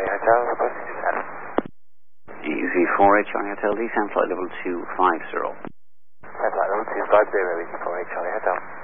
Charlie Hotel, report to Saturn. EV4 Charlie Hotel, descent flight level 250. Flight level 250, EV4 Charlie Hotel.